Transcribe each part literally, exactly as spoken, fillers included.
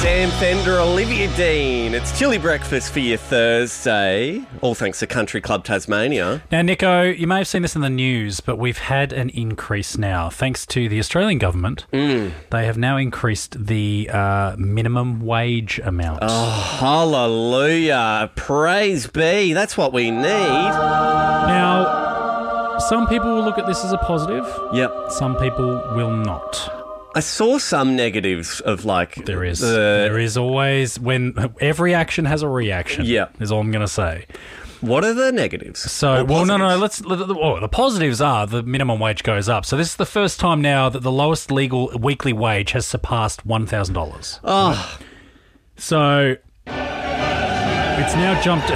Sam Fender, Olivia Dean. It's chilly breakfast for your Thursday. All thanks to Country Club Tasmania. Now, Nico, you may have seen this in the news, but we've had an increase now. Thanks to the Australian government, mm. they have now increased the uh, minimum wage amount. Oh, hallelujah. Praise be. That's what we need. Now, some people will look at this as a positive. Yep. Some people will not. I saw some negatives of like... There is. The... There is always... when every action has a reaction. Yeah. Is all I'm going to say. What are the negatives? So, well, no, no, let's... Oh, the positives are the minimum wage goes up. So this is the first time now that the lowest legal weekly wage has surpassed one thousand dollars. Oh. Right? So it's now jumped...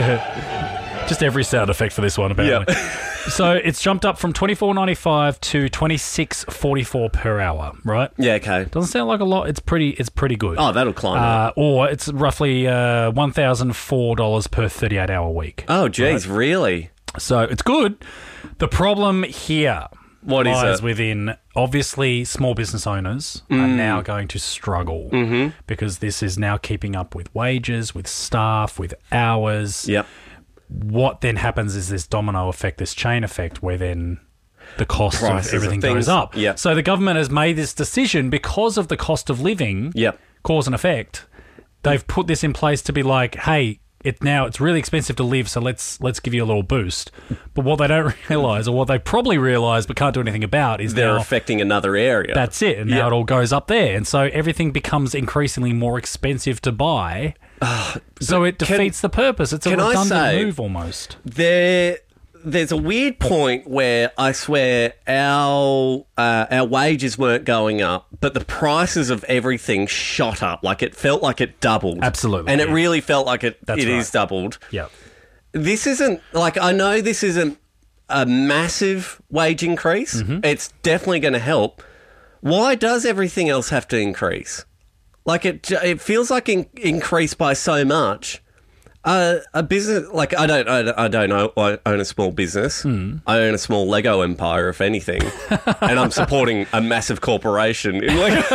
Just every sound effect for this one, apparently. Yep. So it's jumped up from twenty-four ninety-five to twenty-six forty-four per hour, right? Yeah, okay. Doesn't sound like a lot. It's pretty. It's pretty good. Oh, that'll climb. Uh, or it's roughly uh, one thousand four dollars per thirty-eight hour week. Oh, geez, right? Really? So it's good. The problem here what lies is it? within obviously small business owners mm. are now going to struggle mm-hmm. because this is now keeping up with wages, with staff, with hours. Yep. What then happens is this domino effect, this chain effect, where then the cost Prices of everything of goes up. Yep. So the government has made this decision because of the cost of living, yep. cause and effect. They've put this in place to be like, hey, it now it's really expensive to live, so let's let's give you a little boost. But what they don't realise, or what they probably realise but can't do anything about, is they're now, affecting another area. That's it, and now yep. it all goes up there, and so everything becomes increasingly more expensive to buy. Uh, so it defeats can, the purpose. It's a redundant say, move almost. There, there's a weird point where I swear our uh, our wages weren't going up, but the prices of everything shot up. Like it felt like it doubled. Absolutely. And yeah. it really felt like it, That's it right. is doubled. Yeah. This isn't, like, I know this isn't a massive wage increase. Mm-hmm. It's definitely going to help. Why does everything else have to increase? Like, it it feels like in, increased by so much. Uh, a business, like, I don't, I, I don't know, I own a small business. Mm. I own a small Lego empire, if anything. And I'm supporting a massive corporation. In, Lego.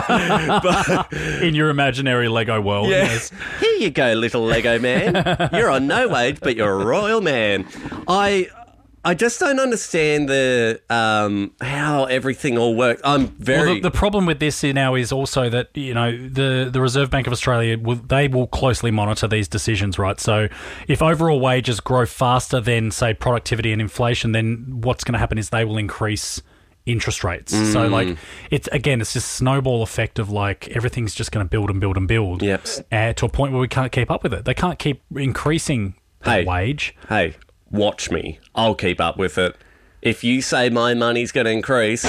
but, in your imaginary Lego world. Yeah. Yes. Here you go, little Lego man. You're on no wage, but you're a royal man. I... I just don't understand the um, how everything all works. I'm very... Well, the, the problem with this now is also that, you know, the, the Reserve Bank of Australia, will, they will closely monitor these decisions, right? So if overall wages grow faster than, say, productivity and inflation, then what's going to happen is they will increase interest rates. Mm. So, like, it's again, it's this snowball effect of, like, everything's just going to build and build and build yep. uh, to a point where we can't keep up with it. They can't keep increasing the hey, wage. Hey, watch me. I'll keep up with it. If you say my money's going to increase, I'm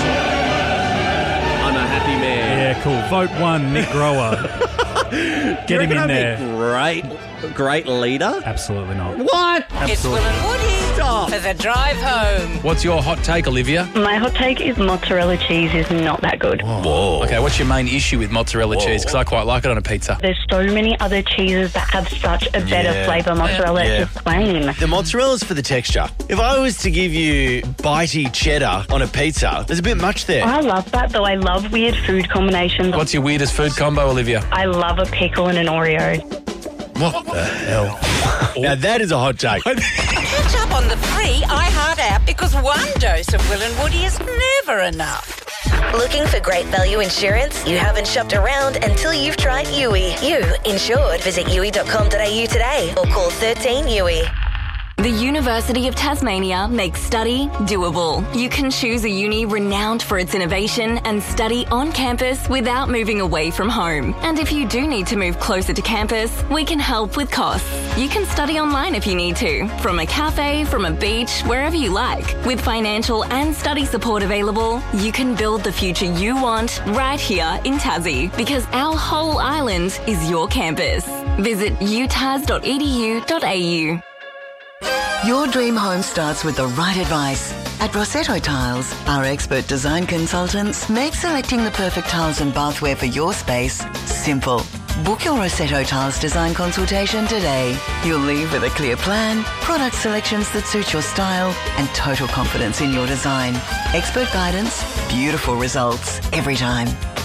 a happy man. Yeah, cool. Vote one, Nick Grower. Get him in there. Great, great leader? Absolutely not. What? Absolutely. It's Will and Woody Stop. for the drive home. What's your hot take, Olivia? My hot take is mozzarella cheese is not that good. Whoa. Okay, what's your main issue with mozzarella Whoa. cheese? Because I quite like it on a pizza. There's so many other cheeses that have such a better yeah. flavour. Mozzarella yeah. is just plain. The mozzarella's for the texture. If I was to give you bitey cheddar on a pizza, there's a bit much there. I love that, though. I love weird food combinations. What's your weirdest food combo, Olivia? I love a pickle and an Oreo. What the hell? Now that is a hot take. Catch up on the free iHeart app because one dose of Will and Woody is never enough. Looking for great value insurance? You haven't shopped around until you've tried U I. You insured. Visit U I dot com dot a u today or call thirteen U I. The University of Tasmania makes study doable. You can choose a uni renowned for its innovation and study on campus without moving away from home. And if you do need to move closer to campus, we can help with costs. You can study online if you need to, from a cafe, from a beach, wherever you like. With financial and study support available, you can build the future you want right here in Tassie, because our whole island is your campus. Visit u tas dot e d u dot a u. Your dream home starts with the right advice. At Rossetto Tiles, our expert design consultants make selecting the perfect tiles and bathware for your space simple. Book your Rossetto Tiles design consultation today. You'll leave with a clear plan, product selections that suit your style, and total confidence in your design. Expert guidance, beautiful results every time.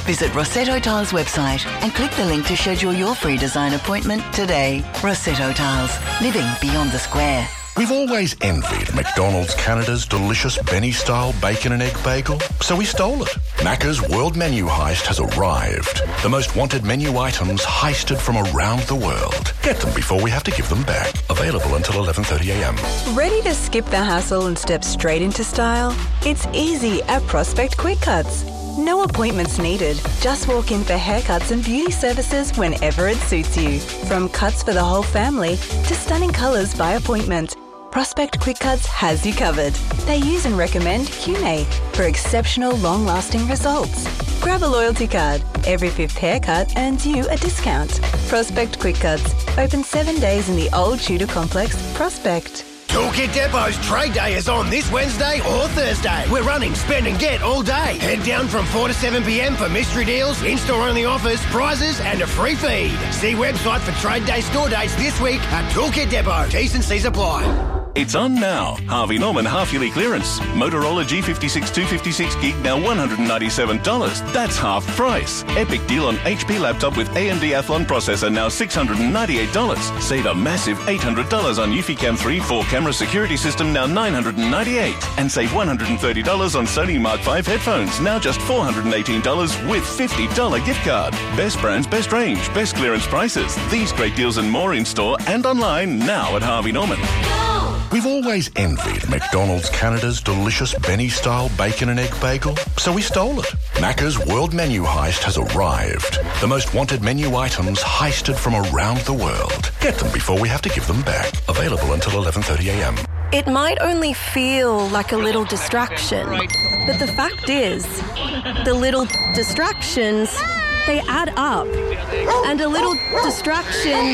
Visit Rossetto Tiles website and click the link to schedule your free design appointment today. Rossetto Tiles, living beyond the square. We've always envied McDonald's Canada's delicious Benny-style bacon and egg bagel, so we stole it. Macca's World Menu Heist has arrived. The most wanted menu items heisted from around the world. Get them before we have to give them back. Available until eleven thirty a m. Ready to skip the hassle and step straight into style? It's easy at Prospect Quick Cuts. No appointments needed. Just walk in for haircuts and beauty services whenever it suits you. From cuts for the whole family to stunning colours by appointment, Prospect Quick Cuts has you covered. They use and recommend Cune for exceptional long-lasting results. Grab a loyalty card. Every fifth haircut earns you a discount. Prospect Quick Cuts. Open seven days in the old Tudor Complex, Prospect. Toolkit Depot's Trade Day is on this Wednesday or Thursday. We're running Spend and Get all day. Head down from four to seven p m for mystery deals, in-store only offers, prizes and a free feed. See website for Trade Day store dates this week at Toolkit Depot. T's and C's apply. It's on now. Harvey Norman half-yearly clearance. Motorola G fifty-six two fifty-six gig now one hundred ninety-seven dollars. That's half price. Epic deal on H P laptop with A M D Athlon processor now six hundred ninety-eight dollars. Save a massive eight hundred dollars on Eufy-Cam three four-camera security system now nine hundred ninety-eight dollars. And save one hundred thirty dollars on Sony Mark five headphones now just four hundred eighteen dollars with fifty dollars gift card. Best brands, best range, best clearance prices. These great deals and more in store and online now at Harvey Norman. We've always envied McDonald's Canada's delicious Benny-style bacon and egg bagel, so we stole it. Macca's World Menu Heist has arrived. The most wanted menu items heisted from around the world. Get them before we have to give them back. Available until eleven thirty a m. It might only feel like a little distraction, but the fact is, the little distractions, they add up. And a little distraction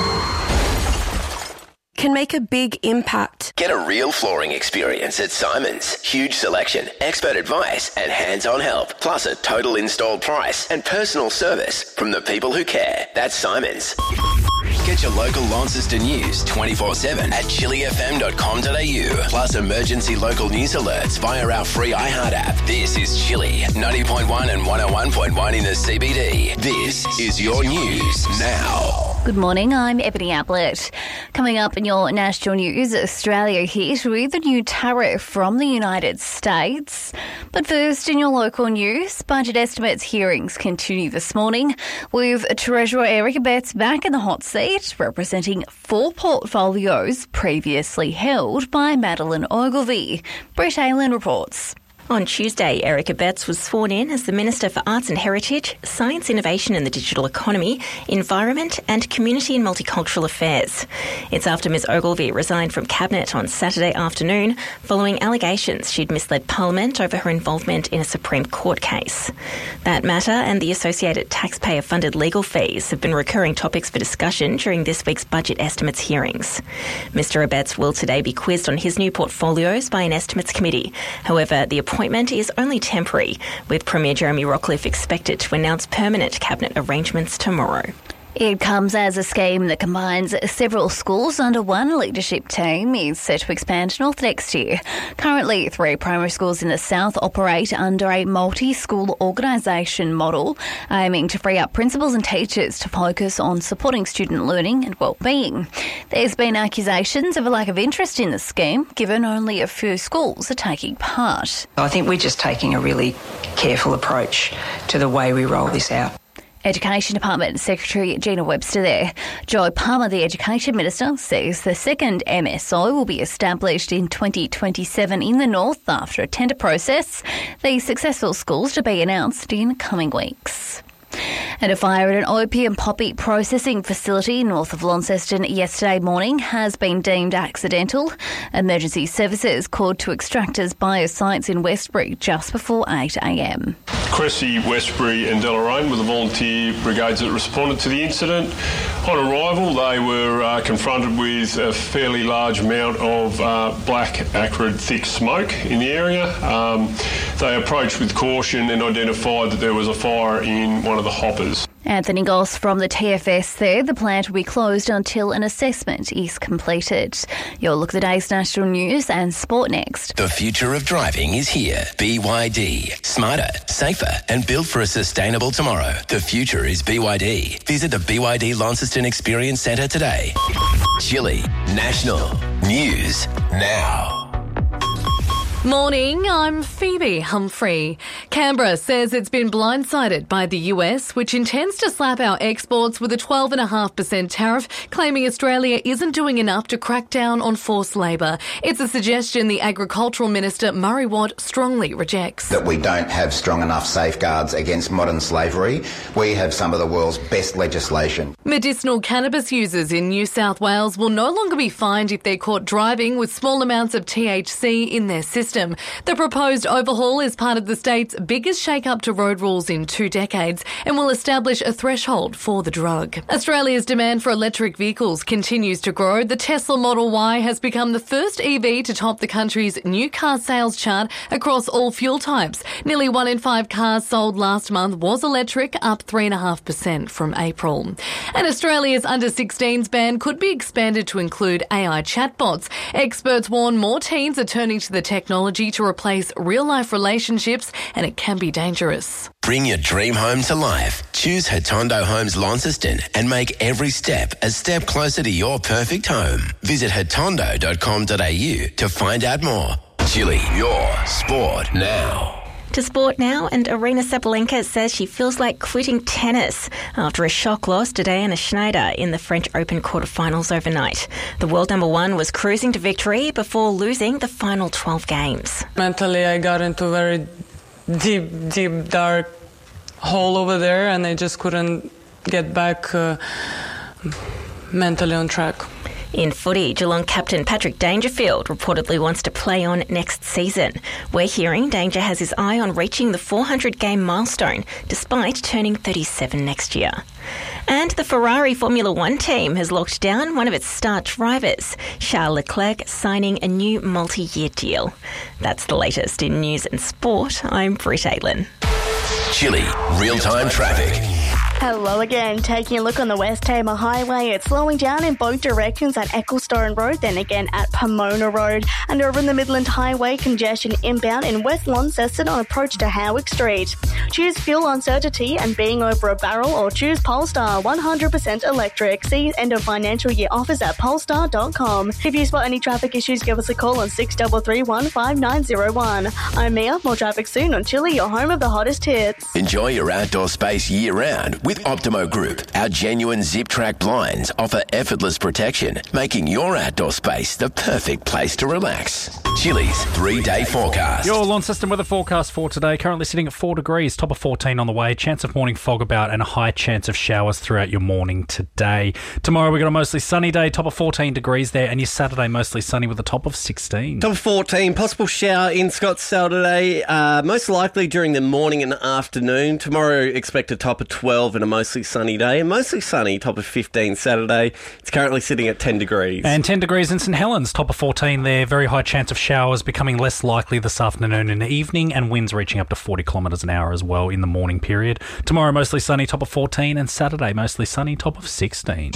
can make a big impact. Get a real flooring experience at Simon's. Huge selection, expert advice and hands-on help. Plus a total installed price and personal service from the people who care. That's Simon's. Get your local Launceston news twenty-four seven at chili f m dot com dot a u. Plus emergency local news alerts via our free iHeart app. This is Chili, ninety point one and one oh one point one in the C B D. This is your news now. Good morning, I'm Ebony Ablett. Coming up in your national news, Australia hit with a new tariff from the United States. But first, in your local news, budget estimates hearings continue this morning with Treasurer Eric Abetz back in the hot seat, representing four portfolios previously held by Madeline Ogilvie. Brett Aylen reports. On Tuesday, Eric Abetz was sworn in as the Minister for Arts and Heritage, Science, Innovation and the Digital Economy, Environment and Community and Multicultural Affairs. It's after Ms Ogilvie resigned from Cabinet on Saturday afternoon following allegations she'd misled Parliament over her involvement in a Supreme Court case. That matter and the associated taxpayer-funded legal fees have been recurring topics for discussion during this week's budget estimates hearings. Mr Abetz will today be quizzed on his new portfolios by an estimates committee. However, the appointment is only temporary, with Premier Jeremy Rockliff expected to announce permanent cabinet arrangements tomorrow. It comes as a scheme that combines several schools under one leadership team. It's set to expand north next year. Currently, three primary schools in the south operate under a multi-school organisation model, aiming to free up principals and teachers to focus on supporting student learning and well-being. There's been accusations of a lack of interest in the scheme, given only a few schools are taking part. I think we're just taking a really careful approach to the way we roll this out. Education Department Secretary Gina Webster there. Joe Palmer, the Education Minister, says the second M S O will be established in twenty twenty-seven in the north after a tender process. The successful schools to be announced in coming weeks. And a fire at an opium poppy processing facility north of Launceston yesterday morning has been deemed accidental. Emergency services called to Extractors Bioscience in Westbury just before eight a m. Cressy, Westbury and Deloraine were the volunteer brigades that responded to the incident. On arrival, they were uh, confronted with a fairly large amount of uh, black, acrid, thick smoke in the area. Um, they approached with caution and identified that there was a fire in one of the hoppers. Anthony Goss from the T F S there. The plant will be closed until an assessment is completed. Your look at the day's national news and sport next. The future of driving is here. B Y D. Smarter, safer and built for a sustainable tomorrow. The future is B Y D. Visit the B Y D Launceston Experience Centre today. Chile National News Now. Morning, I'm Phoebe Humphrey. Canberra says it's been blindsided by the U S, which intends to slap our exports with a twelve point five percent tariff, claiming Australia isn't doing enough to crack down on forced labour. It's a suggestion the Agricultural Minister Murray Watt strongly rejects. That we don't have strong enough safeguards against modern slavery. We have some of the world's best legislation. Medicinal cannabis users in New South Wales will no longer be fined if they're caught driving with small amounts of T H C in their system. The proposed overhaul is part of the state's biggest shake-up to road rules in two decades and will establish a threshold for the drug. Australia's demand for electric vehicles continues to grow. The Tesla Model Y has become the first E V to top the country's new car sales chart across all fuel types. Nearly one in five cars sold last month was electric, up three point five percent from April. And Australia's under sixteens ban could be expanded to include A I chatbots. Experts warn more teens are turning to the technology to replace real-life relationships, and it can be dangerous. Bring your dream home to life. Choose Hatondo Homes Launceston and make every step a step closer to your perfect home. Visit hatondo dot com dot a u to find out more. Chile, your sport now. To sport now, and Arina Sabalenka says she feels like quitting tennis after a shock loss to Diana Schneider in the French Open quarterfinals overnight. The world number one was cruising to victory before losing the final twelve games. Mentally, I got into a very deep, deep, dark hole over there, and I just couldn't get back uh, mentally on track. In footy, Geelong captain Patrick Dangerfield reportedly wants to play on next season. We're hearing Danger has his eye on reaching the four hundred game milestone, despite turning thirty-seven next year. And the Ferrari Formula One team has locked down one of its star drivers, Charles Leclerc, signing a new multi-year deal. That's the latest in news and sport. I'm Britt Aitlin. Chile, real-time traffic. Hello again. Taking a look on the West Tamar Highway, it's slowing down in both directions at Ecclestone Road, then again at Pomona Road. And over in the Midland Highway, congestion inbound in West Launceston on approach to Howick Street. Choose fuel uncertainty and being over a barrel, or choose Polestar one hundred percent electric. See end of financial year offers at polestar dot com. If you spot any traffic issues, give us a call on six three three one five nine zero one. I'm Mia. More traffic soon on Chile, your home of the hottest hits. Enjoy your outdoor space year-round with Optimo Group. Our genuine zip-track blinds offer effortless protection, making your outdoor space the perfect place to relax. Chile's three-day forecast. Your Launceston weather forecast for today, currently sitting at four degrees, top of fourteen on the way, chance of morning fog about and a high chance of showers throughout your morning today. Tomorrow we've got a mostly sunny day, top of fourteen degrees there, and your Saturday mostly sunny with a top of sixteen. Top of fourteen, possible shower in Scottsdale today, uh, most likely during the morning and afternoon. Tomorrow expect a top of twelve and a mostly sunny day, and mostly sunny, top of fifteen Saturday. It's currently sitting at ten degrees. And ten degrees in St Helens, top of fourteen there, very high chance of showers, becoming less likely this afternoon and evening, and winds reaching up to forty kilometres an hour as well in the morning period. Tomorrow mostly sunny, top of fourteen, and Saturday mostly sunny, top of sixteen.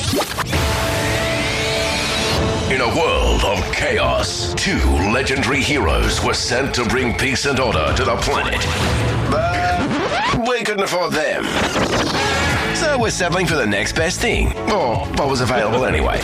In a world of chaos, two legendary heroes were sent to bring peace and order to the planet. But we couldn't afford them. So we're settling for the next best thing, or what was available anyway.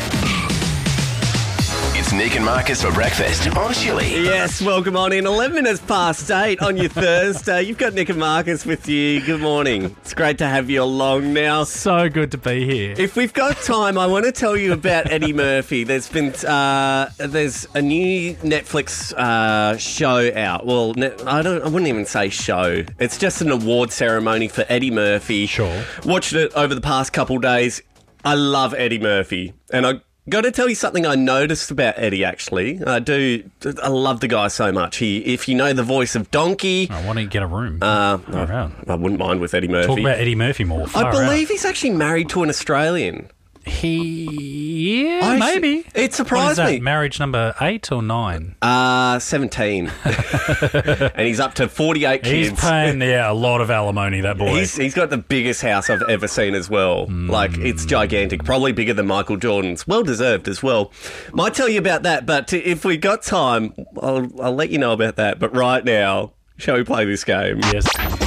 It's Nick and Marcus for breakfast on Chile. Yes, welcome on in. eleven minutes past eight on your Thursday. You've got Nick and Marcus with you. Good morning. It's great to have you along now. So good to be here. If we've got time, I want to tell you about Eddie Murphy. There's been uh, there's a new Netflix uh, show out. Well, ne- I don't. I wouldn't even say show. It's just an award ceremony for Eddie Murphy. Sure. Watched it over the past couple days. I love Eddie Murphy, and I. Got to tell you something I noticed about Eddie, actually. I do. I love the guy so much. He, if you know the voice of Donkey... Oh, why don't you get a room? Uh, I, I wouldn't mind with Eddie Murphy. Talk about Eddie Murphy more. Far I believe out. he's actually married to an Australian. He Yeah, I maybe. It What is surprised that, me. marriage number eight or nine? Uh, seventeen. And he's up to forty-eight kids. He's paying, yeah, a lot of alimony, that boy. He's, he's got the biggest house I've ever seen as well. Mm. Like, it's gigantic. Probably bigger than Michael Jordan's. Well deserved as well. Might tell you about that, but if we got time, I'll, I'll let you know about that. But right now, shall we play this game? Yes.